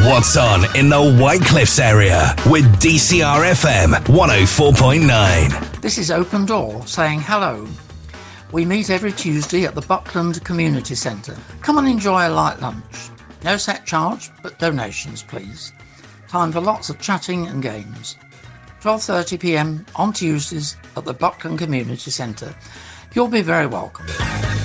what's on in the White Cliffs area with DCR FM 104.9. This is Open Door saying hello. We meet every Tuesday at the Buckland Community Centre. Come and enjoy a light lunch. No set charge, but donations, please. Time for lots of chatting and games. 12:30 p.m. on Tuesdays at the Buckland Community Centre. You'll be very welcome.